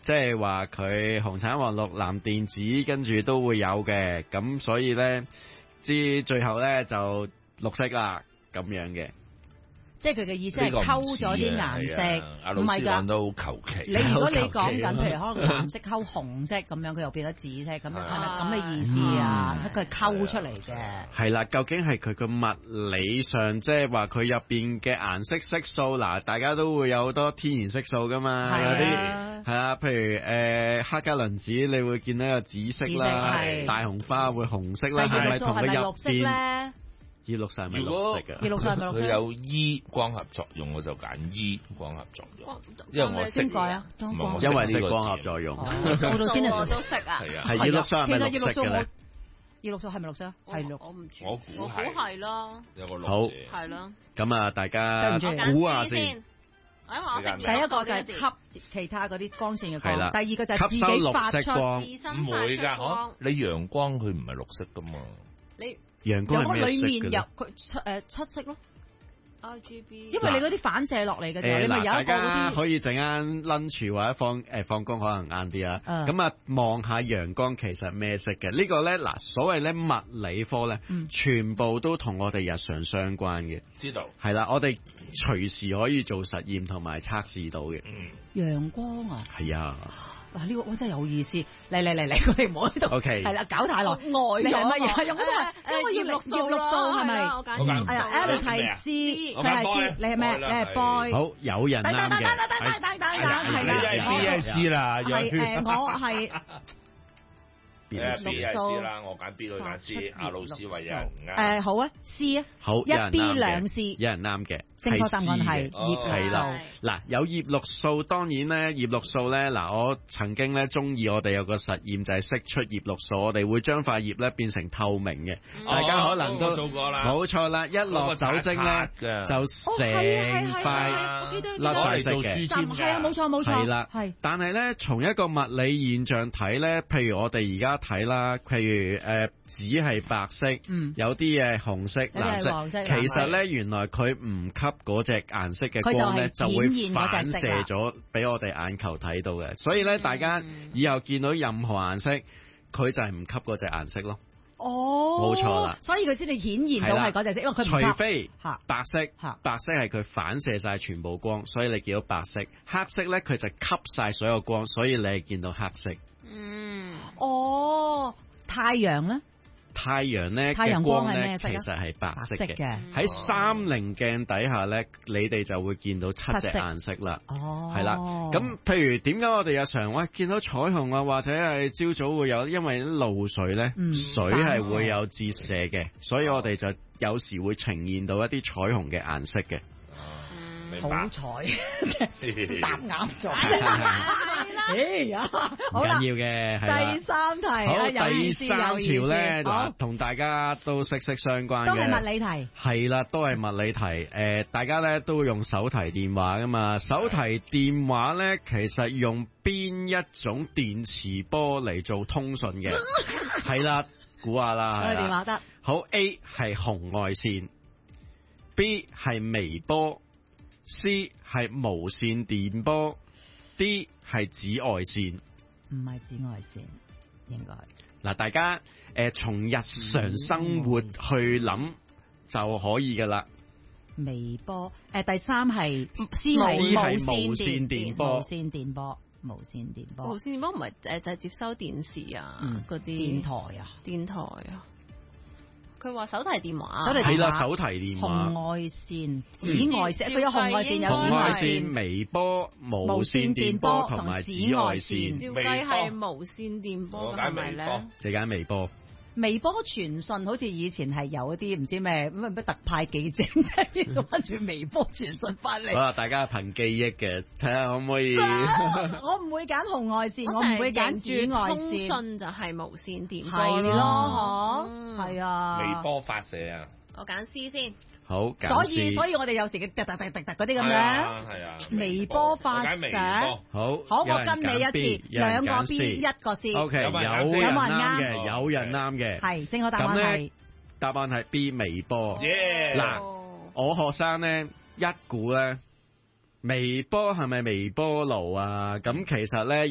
即係話佢紅橙黃綠藍靛紫，跟住都會有嘅。咁所以咧，最後咧就綠色啦，咁樣嘅。 即係佢嘅意思係溝咗啲顏色， 唔係㗎，都好求其。 你如果你講緊，譬如可能藍色溝紅色咁樣，佢又變咗紫色咁樣，係咪咁嘅意思啊？佢係溝出嚟嘅。 係啦，究竟係佢個物理上，即係話佢入邊嘅顏色色素，嗱，大家都會有好多天然色素噶嘛，有啲係啊，譬如黑加侖子，你會見到有紫色啦，大紅花會紅色啦，係咪同佢入邊？葉綠素係咪綠色嘅？ 葉綠素係咪綠色？ 佢有 E 光合作用，我就揀 E 光合作用，因為我識。 點解啊？ 因為識光合作用。 我到先我都識啊。 係啊。 係葉綠素係咪綠色嘅咧？ 葉綠素係咪綠色啊？係綠。 我唔知。 我估係咯。 有個綠字。 好。 係咯。 咁啊，大家估下先。 因為我識第一個就係吸其他嗰啲光線嘅光，第二個就係自己發出自身唔會㗎，你陽光佢唔係綠色㗎嘛？ 你陽光係咩色嘅？ 裏面有佢七色咯。 RGB， 因為你嗰啲反射落嚟嘅時候，你咪有一個大家可以陣間 lunch 或者放工可能晏啲啊。咁啊，望下陽光其實咩色嘅？呢個咧嗱，所謂咧物理科咧，全部都同我哋日常相關嘅。 知道。係啦，我哋隨時可以做實驗同埋測試到嘅。 陽光啊。 係啊。 嗱，呢個我真係有意思，嚟，我哋唔好喺度。 O K， 係啦，搞太耐， 呆咗。 乜嘢？用嗰個因為葉綠素係咪？ 我揀。 係啊 ，Alice 係 C，佢係 C，你係咩？你係 boy。 好，有人啱嘅。 係啦。 你係 B S C 啦。 我係。 B S C 啦，我揀 B 女揀 C， 阿老師話有唔啱。 好啊 ，C 啊。 好， 一 B 兩 C， 有人啱嘅。 正確答案係葉綠素。 嗱，有葉綠素，當然咧，葉綠素咧，嗱，我曾經咧中意我哋有個實驗就係釋出葉綠素，我哋會將塊葉咧變成透明嘅，大家可能都做過啦， 冇錯啦，一落酒精咧就成塊甩晒色嘅， 係啊，冇錯， 係啦，係。但係咧，從一個物理現象睇咧，譬如我哋而家睇啦，譬如紙係白色，有啲嘢紅色、藍色，其實咧原來佢唔吸嗰隻顏色嘅光咧，就會反射咗俾我哋眼球睇到嘅。所以咧，大家以後見到任何顏色，佢就係唔吸嗰隻顏色咯。 哦， 冇錯啦。 所以佢先至顯現到係嗰隻色，因為佢唔吸。 除非白色，白色係佢反射晒全部光，所以你見到白色。黑色咧，佢就吸晒所有光，所以你係見到黑色。 太陽咧？ 太陽咧嘅光咧，其實係白色嘅。喺30鏡底下咧，你哋就會見到7隻顏色啦。係啦。咁譬如點解我哋日常見到彩虹啊，或者係朝早會有，因為露水咧，水係會有折射嘅，所以我哋就有時會呈現到一啲彩虹嘅顏色嘅。 好彩答啱咗， 唔緊要嘅。 第三題， 好，第三條咧，嗱，同大家都息息相關嘅， 都係物理題。 係啦，都係物理題。大家咧都會用手提電話噶嘛？手提電話咧，其實用邊一種電磁波嚟做通訊嘅？係啦，估下啦。 手提電話得。 好 ，A 係紅外線 ，B 係微波。C 係無線電波 ，D 係紫外線。 唔係紫外線，應該。 嗱，大家從日常生活去諗就可以噶啦。 微波，第三係 C 係無線電波。 無線電波，無線電波。 無線電波唔係就係接收電視啊，嗰啲電台啊， 電台啊。佢話手提電話， 係啦，手提電話。 紅外線、紫外線，佢有紅外線，有紫外線、 微波、無線電波同埋紫外線。 照計係無線電波，係咪咧？ 你揀微波。 微波傳訊好似以前係有一啲唔知咩特派記者，即係跟住微波傳訊翻嚟。 好啦，大家憑記憶嘅，睇下可唔可以？ 我唔會揀紅外線，我唔會揀紫外線。 通訊就係無線電波係咯，係啊。 微波發射啊！ 我揀 C 先。 好， 所以我哋有時嘅突嗰啲咁樣。 係啊。 微波發射。 好， 我跟你一次，兩個 B 一個 C。 O K，有人啱嘅，有人啱嘅。 係，正確答案係。 答案係 B 微波。 耶！ 嗱，我學生咧一估咧，微波係咪微波爐啊？咁其實咧。